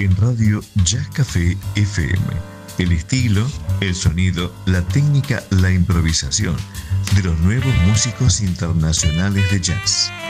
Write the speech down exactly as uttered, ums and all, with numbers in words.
en Radio Jazz Café F M. El estilo, el sonido, la técnica, la improvisación de los nuevos músicos internacionales de jazz.